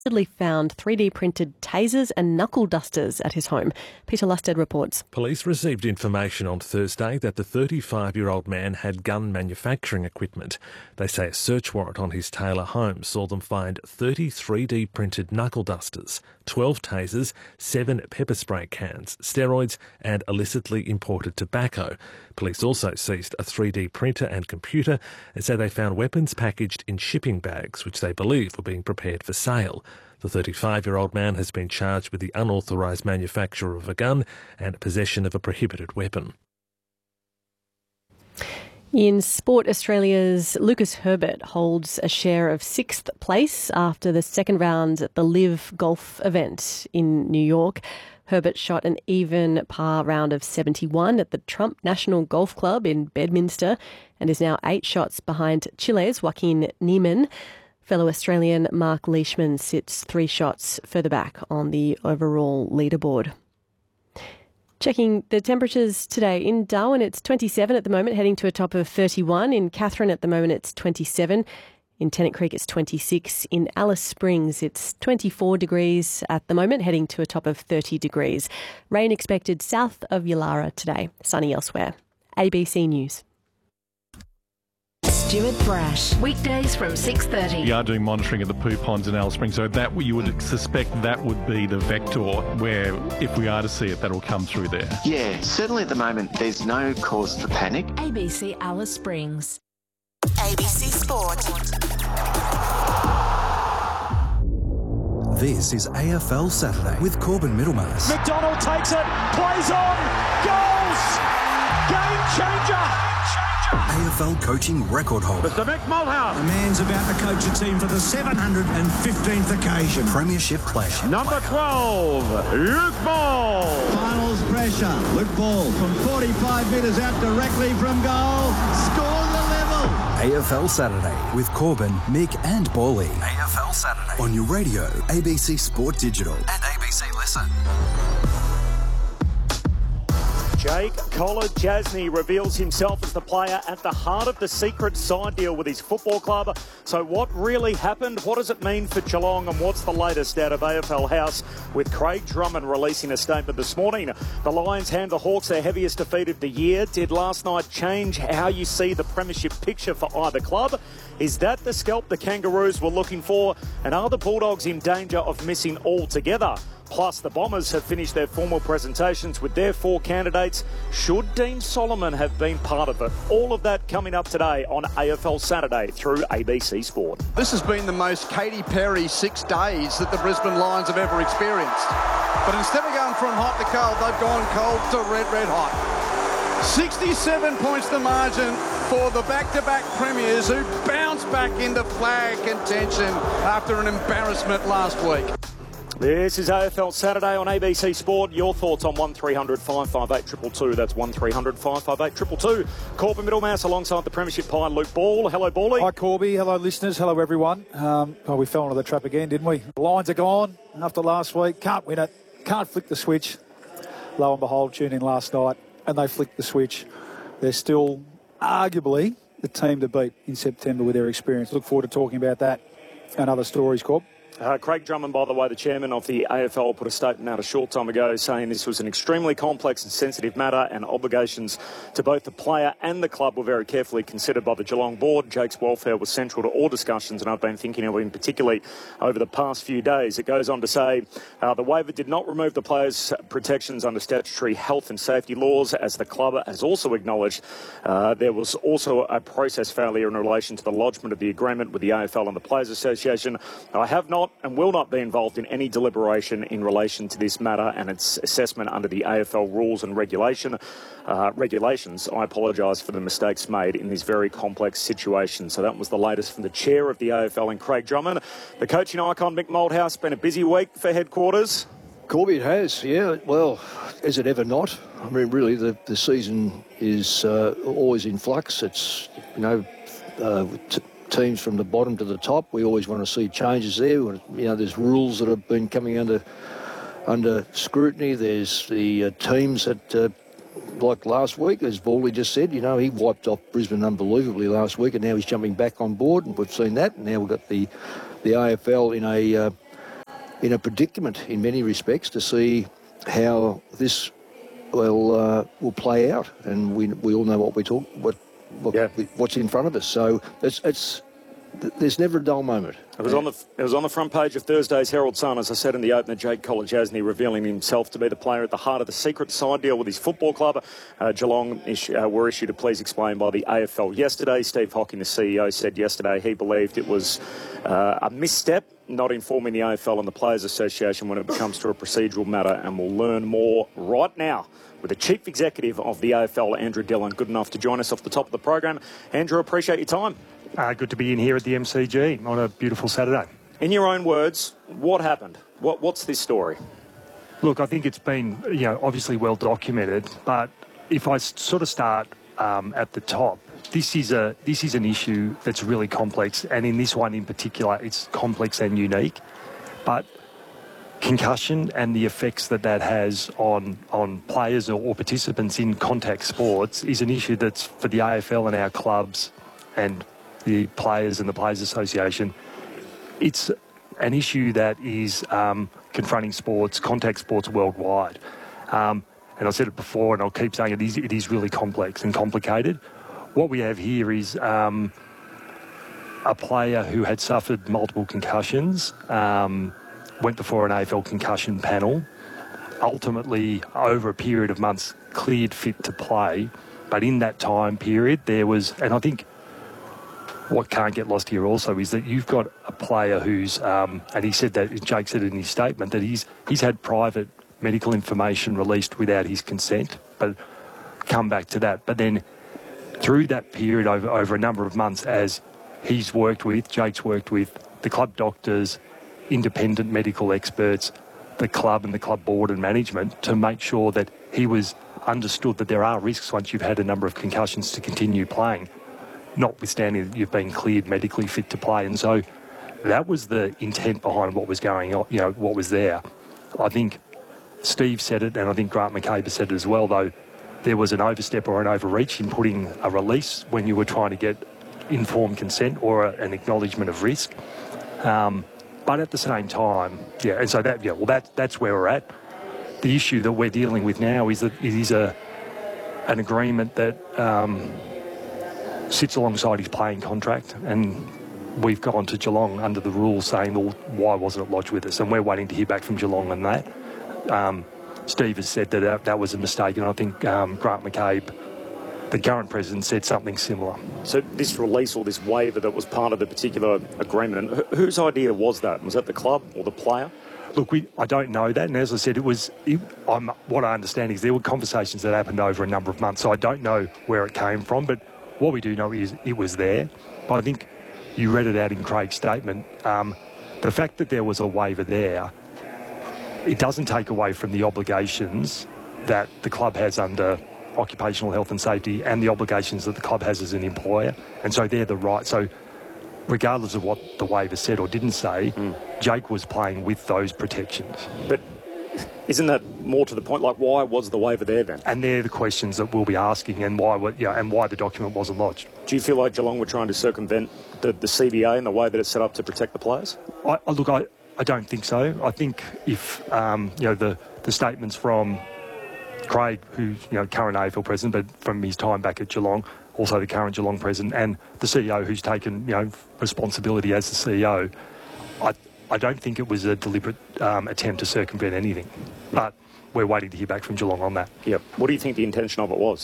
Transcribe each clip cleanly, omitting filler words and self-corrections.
found 3D printed tasers and knuckle dusters at his home. Peter Lusted reports. Police received information on Thursday that the 35-year-old man had gun manufacturing equipment. They say a search warrant on his Taylor home saw them find 30 3D printed knuckle dusters, 12 tasers, 7 pepper spray cans, steroids and illicitly imported tobacco. Police also seized a 3D printer and computer and say they found weapons packaged in shipping bags, which they believe were being prepared for sale. The 35-year-old man has been charged with the unauthorised manufacture of a gun and possession of a prohibited weapon. In sport, Australia's Lucas Herbert holds a share of 6th place after the second round at the LIV Golf event in New York. Herbert shot an even par round of 71 at the Trump National Golf Club in Bedminster and is now 8 shots behind Chile's Joaquin Niemann. Fellow Australian Mark Leishman sits 3 shots further back on the overall leaderboard. Checking the temperatures today. In Darwin, it's 27 at the moment, heading to a top of 31. In Katherine, at the moment, it's 27. In Tennant Creek, it's 26. In Alice Springs, it's 24 degrees at the moment, heading to a top of 30 degrees. Rain expected south of Yulara today, sunny elsewhere. ABC News. Stuart Brash, weekdays from 6:30. We are doing monitoring at the poo ponds in Alice Springs, so that you would suspect that would be the vector where, if we are to see it, that'll come through there. Yeah, certainly at the moment there's no cause for panic. ABC Alice Springs. ABC Sport. This is AFL Saturday with Corbin Middlemass. McDonald takes it, plays on, goals! Game changer! AFL coaching record holder. Mr. Mick Malthouse. The man's about to coach a team for the 715th occasion. Premiership player. Number 12, Luke Ball. Finals pressure. Luke Ball from 45 metres out directly from goal. Scores the level. AFL Saturday with Corbin, Mick and Bally. AFL Saturday. On your radio, ABC Sport Digital and ABC Listen. Jake Kolodjasny reveals himself as the player at the heart of the secret side deal with his football club. So what really happened? What does it mean for Geelong? And what's the latest out of AFL House with Craig Drummond releasing a statement this morning? The Lions hand the Hawks their heaviest defeat of the year. Did last night change how you see the premiership picture for either club? Is that the scalp the Kangaroos were looking for? And are the Bulldogs in danger of missing altogether? Plus, the Bombers have finished their formal presentations with their 4 candidates. Should Dean Solomon have been part of it? All of that coming up today on AFL Saturday through ABC Sport. This has been the most Katy Perry 6 days that the Brisbane Lions have ever experienced. But instead of going from hot to cold, they've gone cold to red hot. 67 points the margin for the back-to-back premiers who bounced back into flag contention after an embarrassment last week. This is AFL Saturday on ABC Sport. Your thoughts on 1300 558 222. That's 1300 558 222. Corbin Middlemass alongside the Premiership Pie, Luke Ball. Hello, Bally. Hi, Corby. Hello, listeners. Hello, everyone. We fell into the trap again, didn't we? The Lions are gone after last week. Can't win it. Can't flick the switch. Lo and behold, tune in last night and they flicked the switch. They're still arguably the team to beat in September with their experience. Look forward to talking about that and other stories, Corb. Craig Drummond, by the way, the chairman of the AFL, put a statement out a short time ago saying this was an extremely complex and sensitive matter and obligations to both the player and the club were very carefully considered by the Geelong board. Jake's welfare was central to all discussions, and I've been thinking of him particularly over the past few days. It goes on to say the waiver did not remove the players' protections under statutory health and safety laws, as the club has also acknowledged. There was also a process failure in relation to the lodgement of the agreement with the AFL and the Players Association. I have not and will not be involved in any deliberation in relation to this matter and its assessment under the AFL rules and regulations. I apologise for the mistakes made in this very complex situation. So that was the latest from the chair of the AFL and Craig Drummond. The coaching icon, Mick Malthouse, been a busy week for headquarters. Corby, it has, yeah. Well, is it ever not? I mean, really, the season is always in flux. It's, teams from the bottom to the top. We always want to see changes there. There's rules that have been coming under scrutiny. There's the teams that, like last week, as Bally just said, he wiped off Brisbane unbelievably last week, and now he's jumping back on board, and we've seen that. And now we've got the AFL in a predicament in many respects to see how this will play out, and we all know what's in front of us. So there's never a dull moment. It was on the front page of Thursday's Herald Sun, as I said in the opener, Jake Kolodjasny revealing himself to be the player at the heart of the secret side deal with his football club. Geelong were issued a please explain by the AFL yesterday. Steve Hocking, the CEO, said yesterday he believed it was a misstep not informing the AFL and the Players Association when it comes to a procedural matter, and we'll learn more right now with the Chief Executive of the AFL, Andrew Dillon, good enough to join us off the top of the program. Andrew, appreciate your time. Good to be in here at the MCG on a beautiful Saturday. In your own words, what happened? What's this story? Look, I think it's been, obviously well documented, but if I sort of start at the top, this is an issue that's really complex, and in this one in particular, it's complex and unique. But concussion and the effects that has on players or participants in contact sports is an issue that's for the AFL and our clubs and the players and the Players Association. It's an issue that is confronting contact sports worldwide. And I said it before, and I'll keep saying it is really complex and complicated. What we have here is a player who had suffered multiple concussions, went before an AFL concussion panel, ultimately, over a period of months, cleared fit to play. But in that time period, there was, and I think what can't get lost here also is that you've got a player who's, and he said that, Jake said in his statement, that he's had private medical information released without his consent, but come back to that. But then through that period over a number of months, as Jake's worked with the club doctors, independent medical experts, the club and the club board and management, to make sure that he was understood that there are risks once you've had a number of concussions to continue playing, notwithstanding that you've been cleared medically fit to play. And so that was the intent behind what was going on, what was there. I think Steve said it, and I think Grant McCabe said it as well, though there was an overstep or an overreach in putting a release when you were trying to get informed consent or an acknowledgement of risk. But at the same time, and so that's where we're at. The issue that we're dealing with now is that it is an agreement that sits alongside his playing contract, and we've gone to Geelong under the rules saying, well, why wasn't it lodged with us? And we're waiting to hear back from Geelong on that. Steve has said that was a mistake, and I think Grant McCabe, the current president, said something similar. So this release or this waiver that was part of the particular agreement, whose idea was that? Was that the club or the player? Look, I don't know that, and as I said, what I understand is there were conversations that happened over a number of months, so I don't know where it came from, but what we do know is it was there. But I think you read it out in Craig's statement. The fact that there was a waiver there, it doesn't take away from the obligations that the club has under occupational health and safety and the obligations that the club has as an employer. And so they're the right. So regardless of what the waiver said or didn't say, Jake was playing with those protections. But isn't that more to the point? Like, why was the waiver there then? And they're the questions that we'll be asking, and why the document wasn't lodged. Do you feel like Geelong were trying to circumvent the CBA and the way that it's set up to protect the players? I don't think so. I think if the statements from Craig, who's current AFL president, but from his time back at Geelong, also the current Geelong president, and the CEO who's taken responsibility as the CEO, I don't think it was a deliberate attempt to circumvent anything. But we're waiting to hear back from Geelong on that. Yep. What do you think the intention of it was?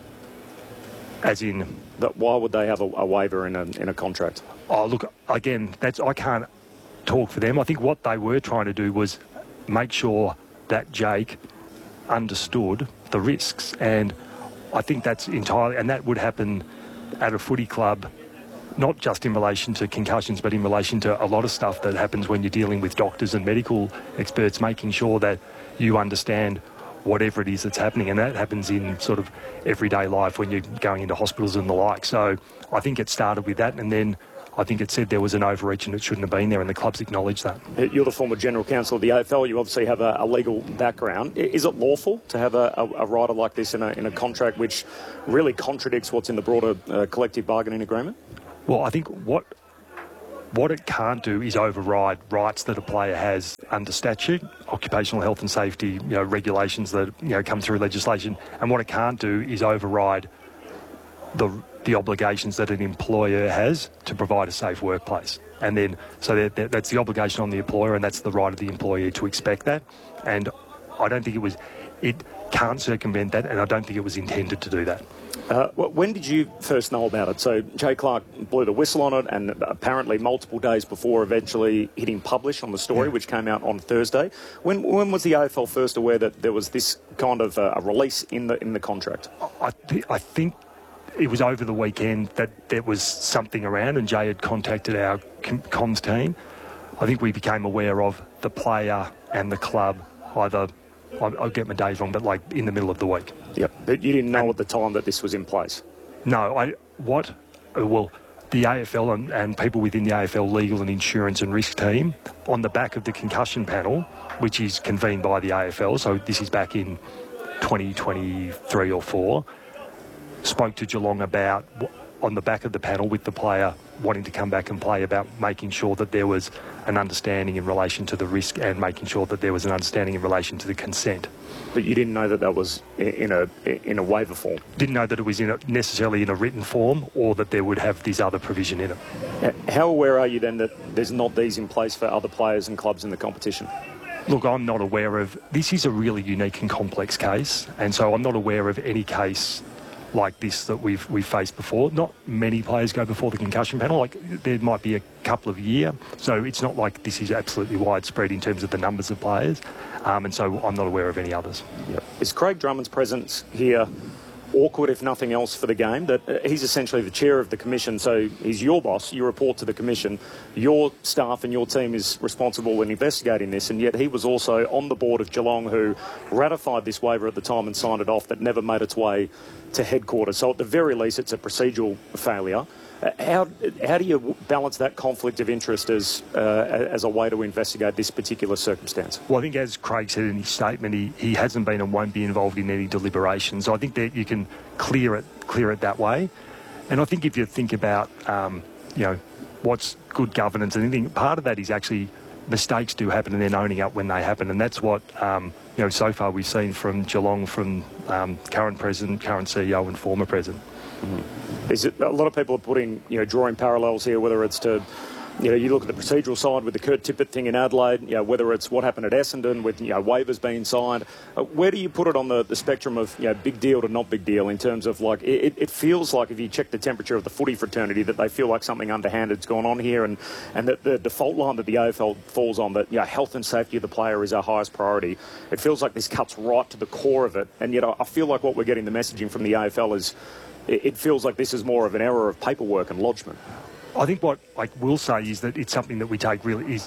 As in? Why would they have a waiver in a contract? Oh, look, again, I can't talk for them. I think what they were trying to do was make sure that Jake understood the risks, and I think that's entirely, and that would happen at a footy club, not just in relation to concussions, but in relation to a lot of stuff that happens when you're dealing with doctors and medical experts, making sure that you understand whatever it is that's happening, and that happens in sort of everyday life when you're going into hospitals and the like. So I think it started with that, and then I think it said there was an overreach and it shouldn't have been there, and the clubs acknowledged that. You're the former General Counsel of the AFL. You obviously have a legal background. Is it lawful to have a rider like this in a contract which really contradicts what's in the broader collective bargaining agreement? Well, I think what what it can't do is override rights that a player has under statute, occupational health and safety, regulations that come through legislation, and what it can't do is override the obligations that an employer has to provide a safe workplace. And then, so that's the obligation on the employer, and that's the right of the employee to expect that. And I don't think it can't circumvent that, and I don't think it was intended to do that. When did you first know about it? So Jay Clark blew the whistle on it, and apparently multiple days before eventually hitting publish on the story, which came out on Thursday. When was the AFL first aware that there was this kind of a release in the contract? I think it was over the weekend that there was something around, and Jay had contacted our comms team. I think we became aware of the player and the club either, I'll get my days wrong, but like in the middle of the week. Yep. But you didn't know at the time that this was in place? No. The AFL and people within the AFL legal and insurance and risk team, on the back of the concussion panel, which is convened by the AFL, so this is back in 2023 or 4, spoke to Geelong about, on the back of the panel with the player wanting to come back and play, about making sure that there was an understanding in relation to the risk and making sure that there was an understanding in relation to the consent. But you didn't know that was in a waiver form? Didn't know that it was necessarily in a written form, or that there would have this other provision in it. How aware are you then that there's not these in place for other players and clubs in the competition? Look, I'm not aware of... This is a really unique and complex case, and so I'm not aware of any case like this that we've faced before. Not many players go before the concussion panel. Like, there might be a couple of a year, so it's not like this is absolutely widespread in terms of the numbers of players, and so I'm not aware of any others. Yep. Is Craig Drummond's presence here awkward, if nothing else, for the game? That he's essentially the chair of the commission, so he's your boss, you report to the commission, your staff and your team is responsible in investigating this, and yet he was also on the board of Geelong, who ratified this waiver at the time and signed it off, that never made its way to headquarters. So at the very least, it's a procedural failure. How do you balance that conflict of interest as a way to investigate this particular circumstance? Well, I think, as Craig said in his statement, he hasn't been and won't be involved in any deliberations. So I think that you can clear it that way. And I think if you think about, what's good governance and anything, part of that is actually mistakes do happen and then owning up when they happen. And that's what, so far we've seen from Geelong, from current president, current CEO and former president. Mm-hmm. Is it, a lot of people are putting, drawing parallels here, whether it's to, you look at the procedural side with the Kurt Tippett thing in Adelaide, whether it's what happened at Essendon with, waivers being signed. Where do you put it on the spectrum of, big deal to not big deal, in terms of, like, it feels like, if you check the temperature of the footy fraternity, that they feel like something underhanded's gone on here, and that the default line that the AFL falls on, that, health and safety of the player is our highest priority. It feels like this cuts right to the core of it, and yet I feel like what we're getting the messaging from the AFL is, it feels like this is more of an error of paperwork and lodgement. I think what I will say is that it's something that we take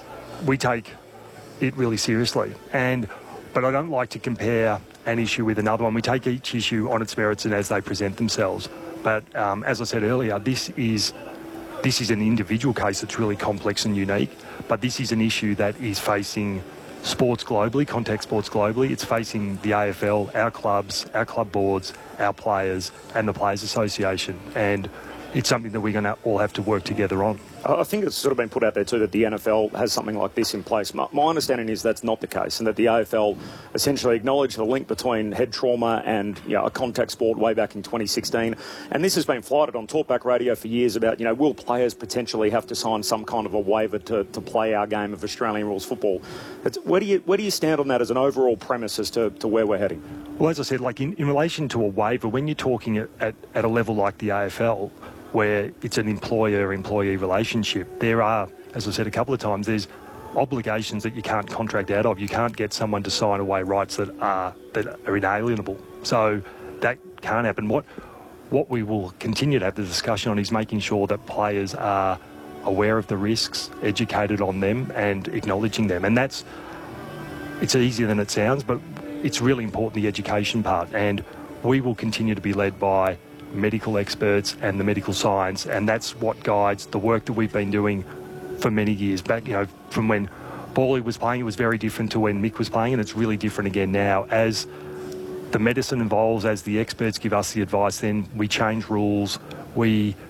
it really seriously. But I don't like to compare an issue with another one. We take each issue on its merits and as they present themselves. But as I said earlier, this is an individual case that's really complex and unique. But this is an issue that is facing sports globally, contact sports globally. It's facing the AFL, our clubs, our club boards, our players and the Players Association. And it's something that we're going to all have to work together on. I think it's sort of been put out there too that the NFL has something like this in place. My understanding is that's not the case, and that the AFL essentially acknowledged the link between head trauma and a contact sport way back in 2016. And this has been flighted on Talkback Radio for years about, will players potentially have to sign some kind of a waiver to play our game of Australian rules football? Where do you stand on that as an overall premise as to where we're heading? Well, as I said, like in relation to a waiver, when you're talking at a level like the AFL, where it's an employer-employee relationship, there are, as I said a couple of times, there's obligations that you can't contract out of. You can't get someone to sign away rights that are inalienable. So that can't happen. What we will continue to have the discussion on is making sure that players are aware of the risks, educated on them and acknowledging them. And it's easier than it sounds, but it's really important, the education part. And we will continue to be led by medical experts and the medical science, and that's what guides the work that we've been doing for many years back. From when Paulie was playing, it was very different to when Mick was playing, and it's really different again now. As the medicine evolves, as the experts give us the advice, then we change rules, we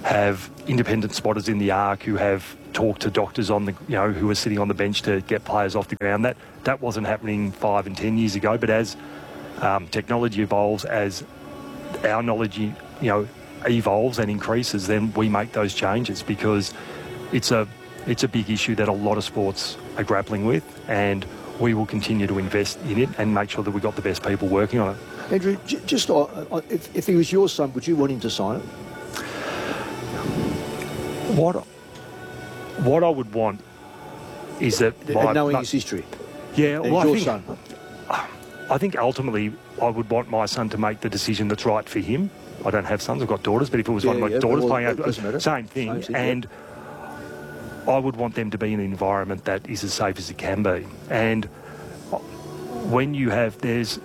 have independent spotters in the arc who have talked to doctors on the, who are sitting on the bench to get players off the ground. That wasn't happening 5 and 10 years ago, but as technology evolves, as our knowledge, evolves and increases, then we make those changes, because it's a big issue that a lot of sports are grappling with, and we will continue to invest in it and make sure that we've got the best people working on it. Andrew, just if he was your son, would you want him to sign it? What I would want is that... knowing his history. Yeah, son. I think ultimately I would want my son to make the decision that's right for him. I don't have sons, I've got daughters, but if it was one of my daughters playing out, same thing. And I would want them to be in an environment that is as safe as it can be. And when you have,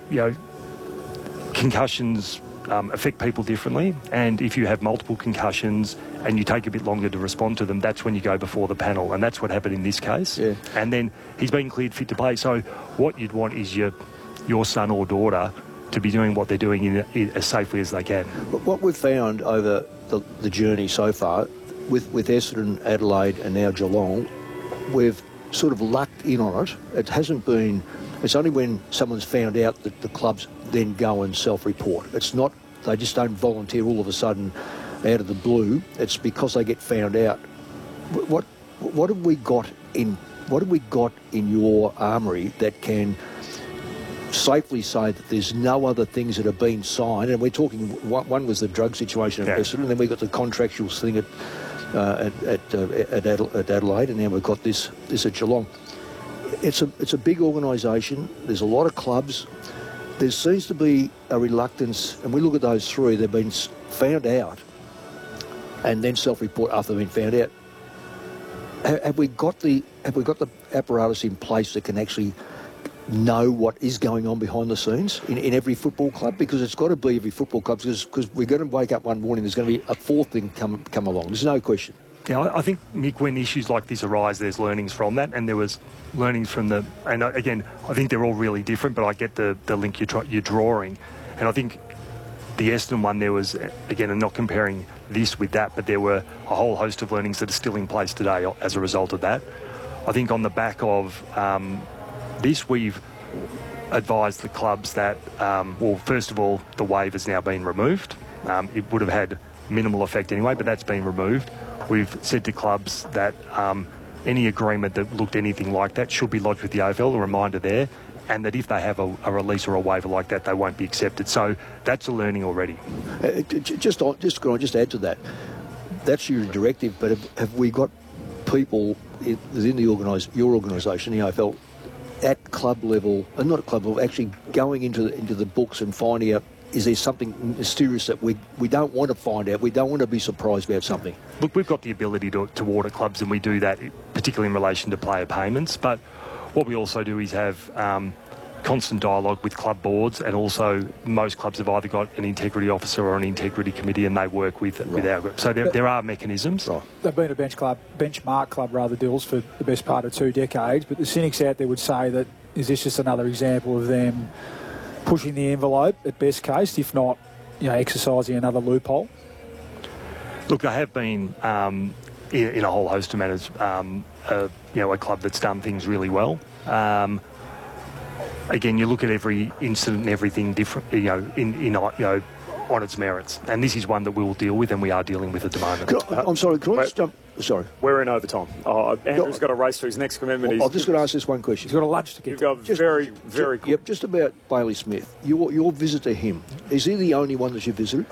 concussions affect people differently, and if you have multiple concussions and you take a bit longer to respond to them, that's when you go before the panel, and that's what happened in this case. Yeah. And then he's been cleared fit to play. So what you'd want is your son or daughter to be doing what they're doing as safely as they can. But what we've found over the journey so far, with Essendon, Adelaide and now Geelong, we've sort of lucked in on it. It hasn't been... It's only when someone's found out that the clubs then go and self-report. It's not... They just don't volunteer all of a sudden out of the blue. It's because they get found out. What have we got in your armoury that can safely say that there's no other things that have been signed? And we're talking, one was the drug situation at Essendon, and then we got the contractual thing at Adelaide, and now we've got this at Geelong. It's a big organisation. There's a lot of clubs. There seems to be a reluctance, and we look at those three. They've been found out, and then self-report after they've been found out. Have we got the apparatus in place that can actually know what is going on behind the scenes in every football club? Because it's got to be every football club, because we're going to wake up one morning, there's going to be a fourth thing come along. There's no question. Yeah, I think, Mick, when issues like this arise, there's learnings from that, and there was learnings from and again, I think they're all really different, but I get the link you're drawing. And I think the Essendon one, there was, again, I'm not comparing this with that, but there were a whole host of learnings that are still in place today as a result of that. I think on the back of this, we've advised the clubs that, first of all, the waive has now been removed. It would have had minimal effect anyway, but that's been removed. We've said to clubs that any agreement that looked anything like that should be lodged with the AFL, a reminder there, and that if they have a release or a waiver like that, they won't be accepted. So that's a learning already. Just add to that. That's your directive, but have we got people within your organisation, the AFL, at club level, and not at club level, actually going into the books and finding out, is there something mysterious that we don't want to find out? We don't want to be surprised about something. Look, we've got the ability to audit clubs, and we do that particularly in relation to player payments. But what we also do is have constant dialogue with club boards, and also most clubs have either got an integrity officer or an integrity committee, and they work with our group. So there are mechanisms. Right. They've been a benchmark club, Dills, for the best part of 2 decades, but the cynics out there would say that, is this just another example of them pushing the envelope at best case, if not, exercising another loophole? Look, they have been in a whole host of matters, a club that's done things really well. Again, you look at every incident and everything different, on its merits, and this is one that we'll deal with, and we are dealing with at the moment. I'm sorry, can I just jump? Sorry. We're in overtime. Andrew's got to race to his next commitment. I've just got to ask this one question. He's got a lunch to get. You've got very quick. Yep, just about Bailey Smith. Your visit to him, is he the only one that you visited?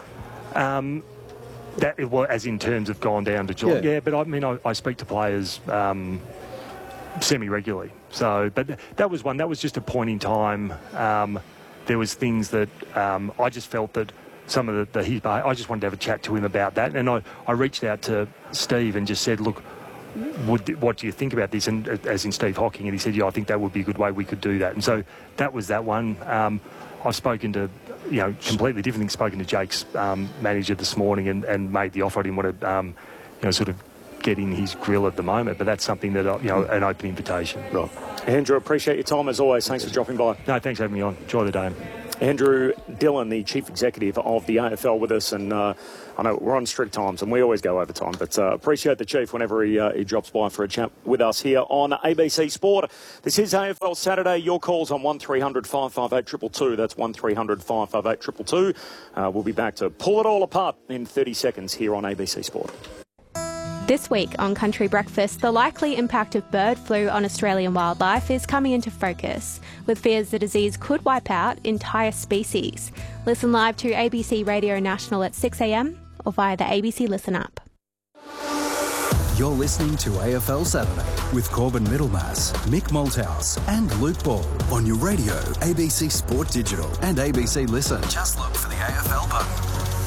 As in terms of gone down to Geelong. Yeah, but I speak to players semi-regularly. So, but that was one. That was just a point in time. There was things that I just felt that some of I just wanted to have a chat to him about that, and I reached out to Steve and just said, look, what do you think about this? And as in Steve Hocking, and he said, I think that would be a good way we could do that. And so that was that one. I've spoken to, completely different things. Spoken to Jake's manager this morning and made the offer. I didn't want to, sort of get in his grill at the moment, but that's something that an open invitation. Right. Andrew, appreciate your time as always. Thanks for dropping by. No, thanks for having me on. Enjoy the day. Andrew Dillon, the Chief Executive of the AFL, with us, and I know we're on strict times and we always go over time, but appreciate the Chief whenever he drops by for a chat with us here on ABC Sport. This is AFL Saturday. Your calls on 1300 558 222. That's 1300 558 222. We'll be back to pull it all apart in 30 seconds here on ABC Sport. This week on Country Breakfast, the likely impact of bird flu on Australian wildlife is coming into focus, with fears the disease could wipe out entire species. Listen live to ABC Radio National at 6 a.m. or via the ABC Listen app. You're listening to AFL Saturday with Corbin Middlemass, Mick Malthouse and Luke Ball on your radio, ABC Sport Digital and ABC Listen. Just look for the AFL button.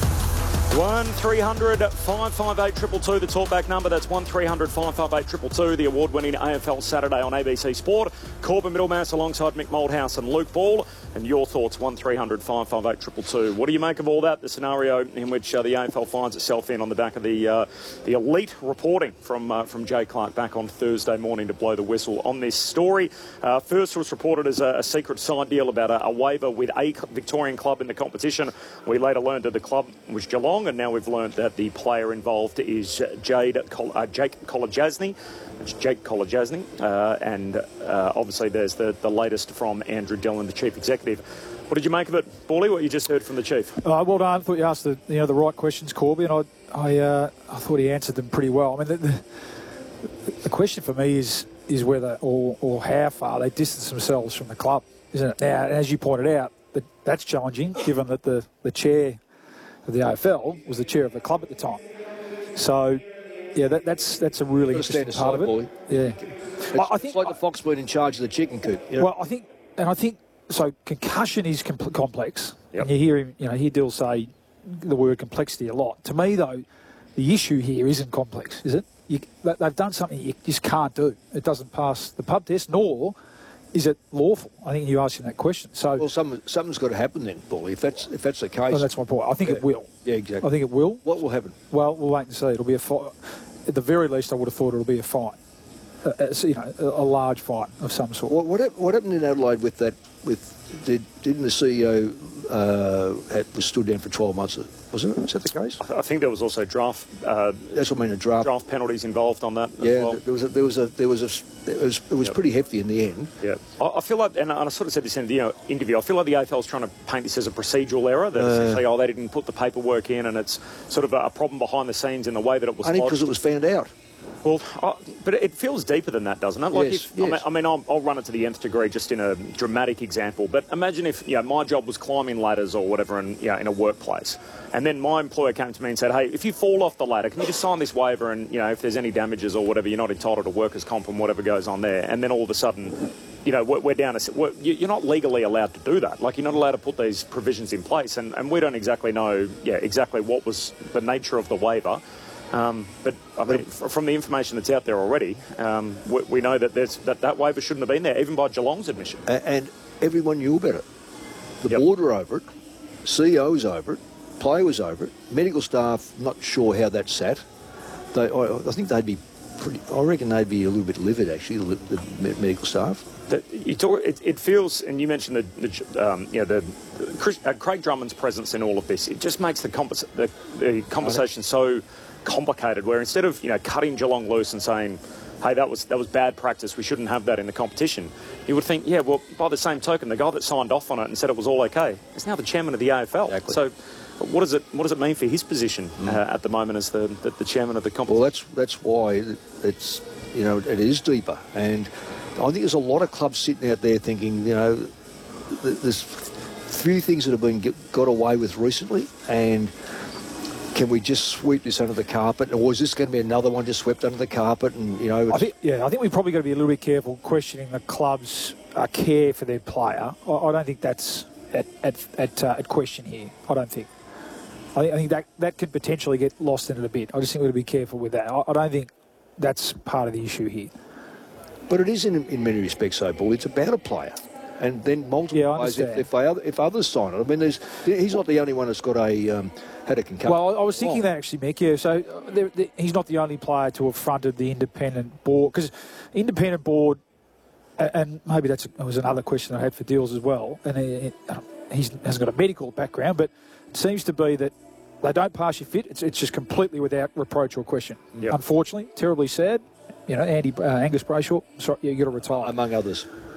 1300 558 222, the talkback number. That's 1300 558 222, the award-winning AFL Saturday on ABC Sport. Corbin Middlemass alongside Mick Malthouse and Luke Ball. And your thoughts, 1300 558 222. What do you make of all that? The scenario in which the AFL finds itself in on the back of the elite reporting from Jay Clark back on Thursday morning to blow the whistle on this story. First was reported as a secret side deal about a waiver with a Victorian club in the competition. We later learned that the club was Geelong, and now we've learned that the player involved is Jake Kolodjasny. It's Jake Kolodjasny, and obviously there's the latest from Andrew Dillon, the Chief Executive. What did you make of it, Paulie, what you just heard from the Chief? Well done. I thought you asked the right questions, Corby, and I thought he answered them pretty well. I mean, the question for me is whether or how far they distance themselves from the club, isn't it? Now, as you pointed out, that's challenging, given that the chair of the AFL was the chair of the club at the time. So, yeah, that's a really interesting part of it. Boy. Yeah, I think it's like the fox being in charge of the chicken coop. You know? Well, I think so. Concussion is complex. Yep. And you hear him, hear Dill say the word complexity a lot. To me, though, the issue here isn't complex, is it? They've done something you just can't do. It doesn't pass the pub test, nor is it lawful? I think you asked him that question. So, well, something's got to happen then, Paulie. If that's the case, well, that's my point. I think it will. Yeah, exactly. I think it will. What will happen? Well, we'll wait and see. It'll be a fine. At the very least, I would have thought it'll be a fine. A large fine of some sort. What happened in Adelaide with that? Didn't the CEO was stood down for 12 months? Wasn't it? Is that the case? I think there was also draft. That's what I mean. A draft penalties involved on that. Yeah, as well. It was pretty hefty in the end. Yeah, I feel like, and I sort of said this in the interview. I feel like the AFL's trying to paint this as a procedural error. That essentially, they didn't put the paperwork in, and it's sort of a problem behind the scenes in the way that it was. Only because it was found out. Well, but it feels deeper than that, doesn't it? Like yes. I mean, I'll run it to the nth degree just in a dramatic example. But imagine if my job was climbing ladders or whatever in a workplace, and then my employer came to me and said, "Hey, if you fall off the ladder, can you just sign this waiver? And if there's any damages or whatever, you're not entitled to workers' comp and whatever goes on there." And then all of a sudden, we're down. You're not legally allowed to do that. Like, you're not allowed to put these provisions in place, and we don't exactly know, exactly what was the nature of the waiver. But I mean, from the information that's out there already, we know that that waiver shouldn't have been there, even by Geelong's admission. And everyone knew about it. The board were over it, CEO was over it, player was over it, medical staff, not sure how that sat. I think they'd be I reckon they'd be a little bit livid, actually, the medical staff. It feels, and you mentioned Craig Drummond's presence in all of this. It just makes the conversation so complicated, where instead of cutting Geelong loose and saying, hey, that was bad practice, we shouldn't have that in the competition, you would think, well, by the same token, the guy that signed off on it and said it was all okay is now the chairman of the AFL. Exactly. So what does it mean for his position at the moment as the chairman of the competition? Well, that's why it's it is deeper, and I think there's a lot of clubs sitting out there thinking there's few things that have been got away with recently, and can we just sweep this under the carpet, or is this going to be another one just swept under the carpet? And I think we've probably got to be a little bit careful questioning the club's care for their player. I don't think that's at question here. I don't think. I think that could potentially get lost in it a bit. I just think we've got to be careful with that. I don't think that's part of the issue here. But it is in many respects so, Paul. It's about a player. And then multiple players, if others sign it. I mean, he's not the only one that's got had a concussion. Well, I was thinking that actually, Mick. Yeah, so he's not the only player to have fronted the independent board, because independent board, and maybe that was another question I had for Deals as well. And he hasn't got a medical background, but it seems to be that they don't pass you fit. It's just completely without reproach or question. Yep. Unfortunately, terribly sad. You know, Angus Brayshaw, sorry, you got to retire. Among others.